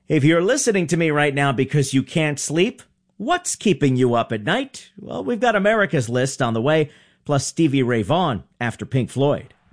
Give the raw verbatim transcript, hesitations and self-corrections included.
If you're listening to me right now because you can't sleep, what's keeping you up at night? Well, we've got America's List on the way, plus Stevie Ray Vaughan after Pink Floyd.